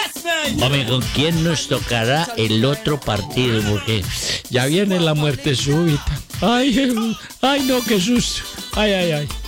Hombre, ¿con quién nos tocará el otro partido? Porque ya viene la muerte súbita. Ay, ay, no, qué susto. Ay, ay, ay.